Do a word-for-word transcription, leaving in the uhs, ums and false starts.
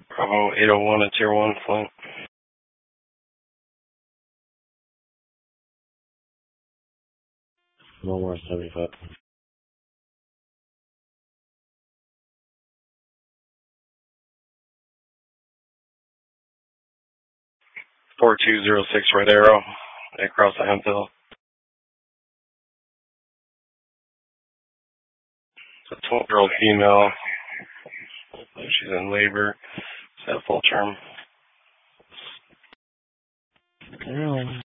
Bravo eight oh one at Tier one, Flint. No more seventy-five. four two zero six Red Arrow, across the Hemphill. It's a twelve-year-old female. She's in labor. She's at full term. Really?